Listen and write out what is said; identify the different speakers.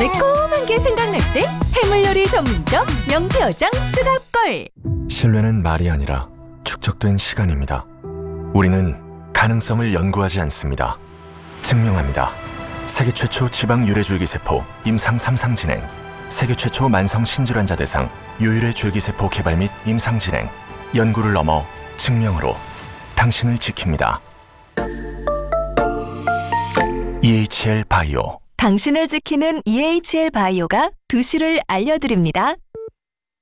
Speaker 1: 매콤한 게 생각날 때 해물요리 전문점 명태어장 쯔갑걸.
Speaker 2: 신뢰는 말이 아니라 축적된 시간입니다. 우리는 가능성을 연구하지 않습니다. 증명합니다. 세계 최초 지방 유래줄기세포 임상 3상 진행, 세계 최초 만성 신질환자 대상 유일의 줄기세포 개발 및 임상 진행, 연구를 넘어 증명으로 당신을 지킵니다. EHL 바이오.
Speaker 1: 당신을 지키는 EHL 바이오가 2시를 알려드립니다.